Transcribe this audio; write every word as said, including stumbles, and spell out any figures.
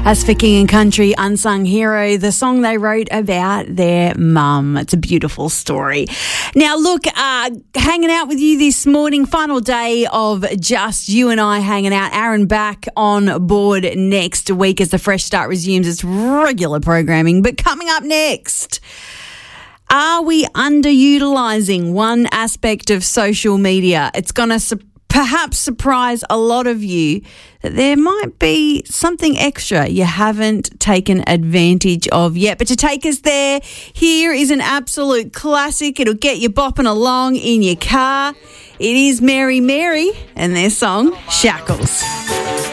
As for King and Country, Unsung Hero, the song they wrote about their mum. It's a beautiful story. Now, look, uh, hanging out with you this morning, final day of just you and I hanging out. Aaron back on board next week as the Fresh Start resumes its regular programming. But coming up next, are we underutilising one aspect of social media? It's going to su- perhaps surprise a lot of you that there might be something extra you haven't taken advantage of yet. But to take us there, here is an absolute classic. It'll get you bopping along in your car. It is Mary Mary and their song, Shackles.